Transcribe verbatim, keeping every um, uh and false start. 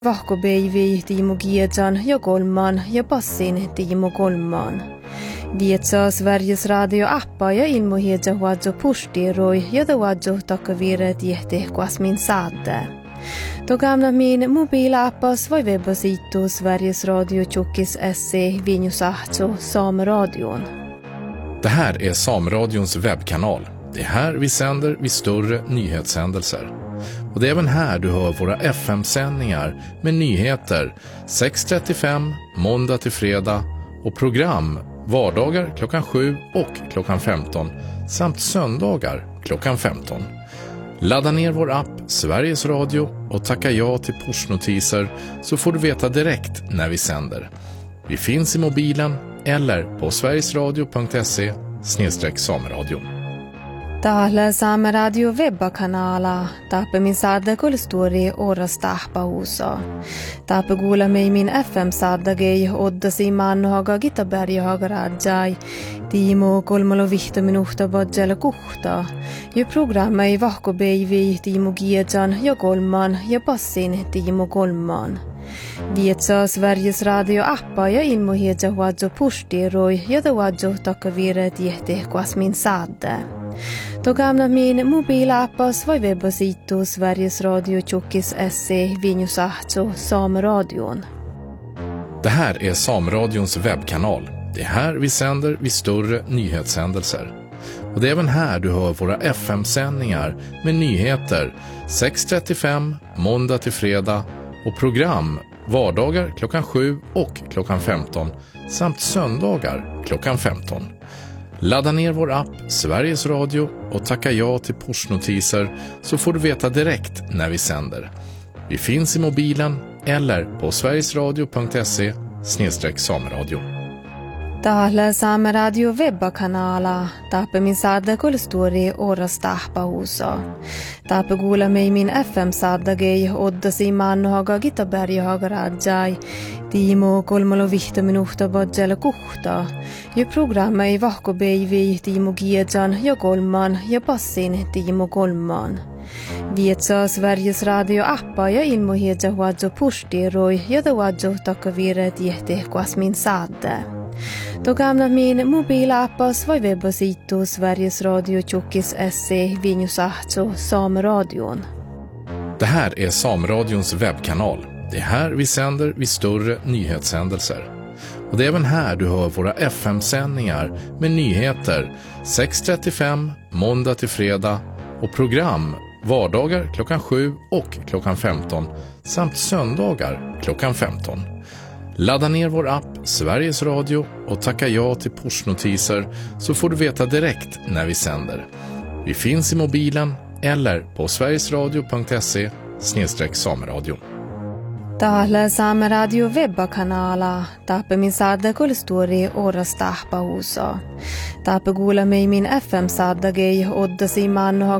Vahkopäivi Tiimo Giedjan ja Kolman ja passin Tiimo Kolman. Vietsaa Sveriges radio-appa ja ilmohiedja huadjo pustiroi ja da huadjo takavire tiehte kuasmin saadde. Då gamla min mobilappas var webbasitu Sveriges Radio Tjockis S C Vinjusahto Sameradion. Det här är Sameradions webbkanal. Det är här vi sänder vid större nyhetshändelser. Och det är även här du hör våra F M-sändningar med nyheter sex trettiofem måndag till fredag och program vardagar klockan sju och klockan femton samt söndagar klockan femton. Ladda ner vår app Sveriges Radio och tacka ja till pushnotiser så får du veta direkt när vi sänder. Vi finns i mobilen eller på sverigesradio punkt se snedstreck sameradion. Täällä Saameradio webbakanala, taappe min saadda kulstori oras tahpa uso. Taappe kuule mei min F M-saaddagei oddasi mannohaga Gitaberjahaga rajai, Tiimo kolmalo vihto minuhta bodjala kuhta. Ja programmei Vahkopäivi Tiimo Giedjan ja Kolman ja passin Tiimo Kolman. Vietsaa Sveriges radio-appa ja ilmohiedja huadjo pustiroi ja da huadjo takavire tiehte kuasmin saadde. Då gamla min mobilappas var webbasitu Sveriges Radio Tjockis S C Vinjusahto Sameradion. Det här är Sameradions webbkanal. Det är här vi sänder vid större nyhetshändelser. Och det är även här du hör våra F M-sändningar med nyheter sex trettiofem måndag till fredag och program vardagar klockan sju och klockan femton samt söndagar klockan femton. Ladda ner vår app Sveriges Radio och tacka ja till pushnotiser så får du veta direkt när vi sänder. Vi finns i mobilen eller på sverigesradio punkt se snedstreck sameradion. Täällä Saameradio webbakanala, taappe min saadda kulstori oras tahpa uso. Taappe kuule mei min F M-saaddagei oddasi mannohaga Gitaberjahaga rajai, Tiimo kolmalo vihto minuhta bodjala kuhta. Ja programmei Vahkopäivi Tiimo Giedjan ja Kolman ja passin Tiimo Kolman. Vietsaa Sveriges radio-appa ja ilmohiedja huadjo pustiroi ja da huadjo takavire tiehte kuasmin saadde. Då gamla min mobilappas var webbasitu Sveriges Radio Tjockis S C Vinjusahto Sameradion. Det här är Sameradions webbkanal. Det är här vi sänder vid större nyhetshändelser. Och det är även här du hör våra F M-sändningar med nyheter sex trettiofem måndag till fredag och program vardagar klockan sju och klockan femton samt söndagar klockan femton. Ladda ner vår app Sveriges Radio och tacka ja till pushnotiser så får du veta direkt när vi sänder. Vi finns i mobilen eller på sverigesradio punkt se snedstreck sameradion. Täällä Saameradio webbakanala, taappe min saadda kulstori oras tahpa uso. Taappe kuule mei min F M-saaddagei oddasi mannohaga